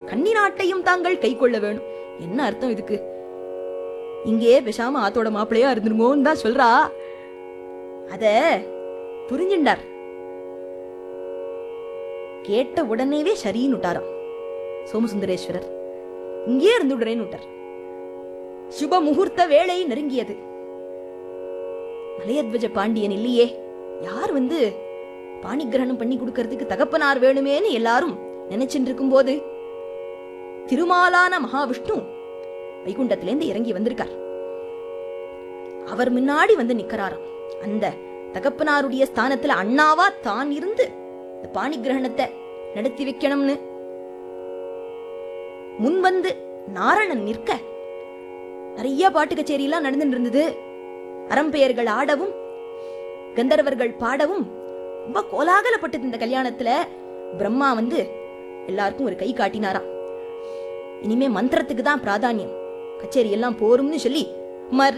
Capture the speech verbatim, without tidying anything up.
கன்னி நாட்டையும் தாங்கள் கை கொள்ள வேணும். என்ன அர்த்தம் இதுக்கு? இங்கே பேசாம ஆத்தோட மாப்பிள்ளையா இருந்துருங்கோன்னு தான் சொல்றா. அத புரிஞ்சுண்டார். கேட்ட உடனேவே சரின்னு விட்டாராம் சோமசுந்தரேஸ்வரர். இங்கே இருந்துடுறேன்னு விட்டார். சுப முகூர்த்த வேளை நெருங்கியது. மலையத்வஜ பாண்டியன் இல்லையே, யார் வந்து பாணி கிரகணம் பண்ணி கொடுக்கறதுக்கு தகப்பனார் வேணுமேன்னு எல்லாரும் நினைச்சுட்டு இருக்கும் போது திருமாலான மகாவிஷ்ணு வைகுண்டத்திலேருந்து இறங்கி வந்திருக்கார். அவர் முன்னாடி வந்து நிக்கிறாராம். அந்த தகப்பனாருடைய ஸ்தானத்துல அண்ணாவா தான் இருந்து இந்த பாணி கிரகணத்தை நடத்தி வைக்கணும்னு முன் வந்து நாரணன் நிற்க நிறைய பாட்டு கச்சேரி எல்லாம் நடந்துட்டு இருந்தது. அறம்பெயர்கள் ஆடவும் கந்தர்வர்கள் பாடவும் ரொம்ப கோலாகலப்பட்டது. இந்த கல்யாணத்துல பிரம்மா வந்து எல்லாருக்கும் ஒரு கை காட்டினாராம். இனிமே மந்திரத்துக்கு தான் பிராதானியம், கச்சேரி எல்லாம் போரும்னு சொல்லி மர